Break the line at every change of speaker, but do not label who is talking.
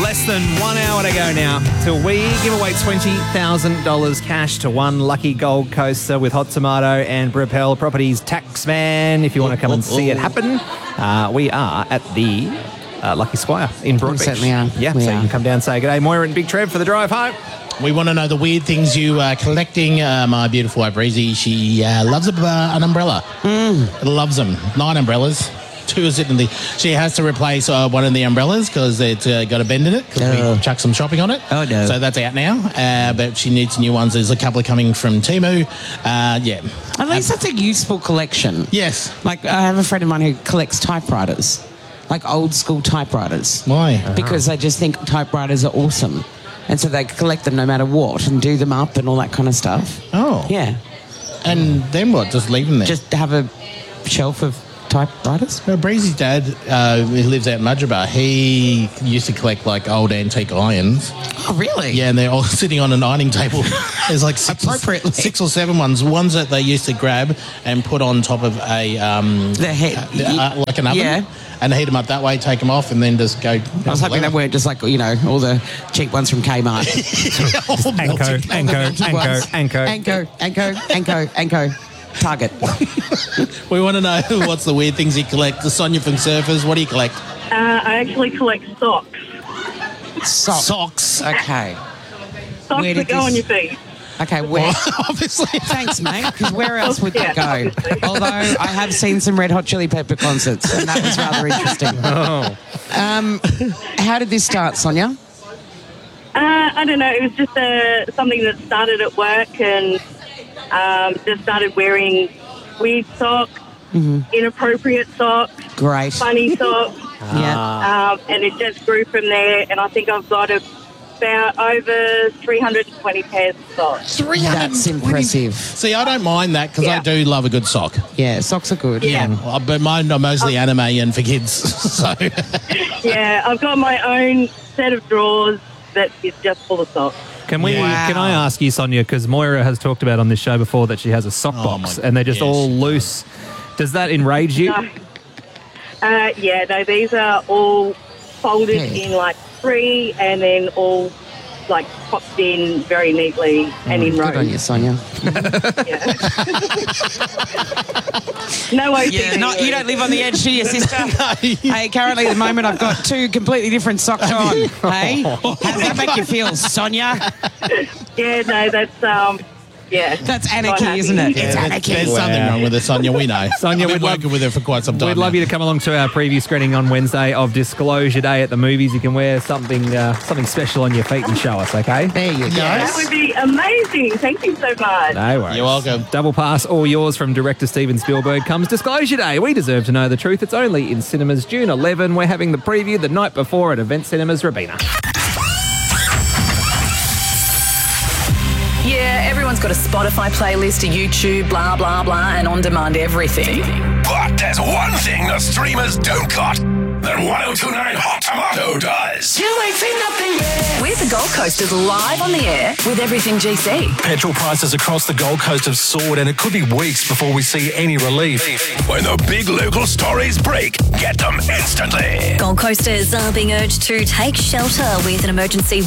Less than 1 hour to go now till we give away $20,000 cash to one lucky Gold Coaster with Hot Tomato and Propel Properties Taxman. If you want to come and see it happen, we are at the Lucky Squire in Broadbeach.
We certainly are.
Yeah, so you can come down and say good day. Moira and Big Trev for the drive home.
We want to know the weird things you are collecting. My beautiful wife, Breezy, she loves an umbrella. Loves them. 9 umbrellas. 2 are sitting in the... She has to replace one of the umbrellas because it's got a bend in it because we chucked some shopping on it.
Oh, no.
So that's out now. But she needs new ones. There's a couple coming from Temu. Yeah.
At least that's a useful collection.
Yes.
Like, I have a friend of mine who collects typewriters, like old school typewriters.
Why?
Because they just think typewriters are awesome. And so they collect them no matter what and do them up and all that kind of stuff.
Oh.
Yeah.
And then what? Just leave them there?
Just have a shelf of typewriters?
No, Breezy's dad, who lives out in Mudgeeraba, he used to collect like old antique irons.
Oh, really?
Yeah, and they're all sitting on an ironing table. There's like 6 or 7 ones. Ones that they used to grab and put on top of a like an oven.
Yeah.
And heat them up that way, take them off, and then just go.
I was hoping they weren't just like, you know, all the cheap ones from Kmart. Anko. Target.
We want to know what's the weird things you collect. The Sonia from Surfers, what do you collect?
I actually collect socks.
Socks.
Okay.
Socks that go on your feet.
Okay, where?
Obviously.
Thanks, mate, because where else would that go?
Obviously.
Although I have seen some Red Hot Chili Pepper concerts, and that was rather interesting. How did this start, Sonia?
I don't know. It was just something that started at work and just started wearing weird socks, inappropriate socks,
Great.
funny socks,
Yeah.
and it just grew from there. And I think I've got about over 320 pairs of socks.
That's impressive.
See, I don't mind that because I
Yeah.
do love a good sock.
Yeah, socks are good.
Yeah.
But mine are mostly anime and for kids. So
Yeah, I've got my own set of drawers that is just full of socks.
Can we?
Wow.
Can I ask you, Sonia, because Moira has talked about on this show before that she has a sock box
my-
and they're just
yes.
all loose. Does that enrage you?
Yeah, no, these are all folded in like 3 and then all like popped in very neatly and in rows.
Good on you, Sonia.
Yeah. No OCD.
Yeah, you don't live on the edge, do you, sister? Hey, currently at the moment I've got 2 completely different socks on. Hey, how does that make you feel, Sonia?
Yeah, no, that's yeah.
That's
Not
anarchy,
happy.
isn't it?
Yeah,
It's anarchy.
there's something wrong with it, Sonia. We know.
Sonia,
I've
we'd
been working
love-
with her for quite some time.
We'd love you to come along to our preview screening on Wednesday of Disclosure Day at the movies. You can wear something special on your feet and show us, okay?
There you go.
That would be amazing. Thank you so much.
No worries.
You're welcome.
Double pass, all yours from director Steven Spielberg comes Disclosure Day. We deserve to know the truth. It's only in cinemas June 11. We're having the preview the night before at Event Cinemas Robina.
Yeah, everyone's got a Spotify playlist, a YouTube, blah, blah, blah, and on-demand everything.
But there's one thing the streamers don't got that 1029 Hot Tomato does.
You ain't seen nothing yet. We're the Gold Coasters live on the air with Everything GC.
Petrol prices across the Gold Coast have soared and it could be weeks before we see any relief.
When the big local stories break, get them instantly.
Gold Coasters are being urged to take shelter with an emergency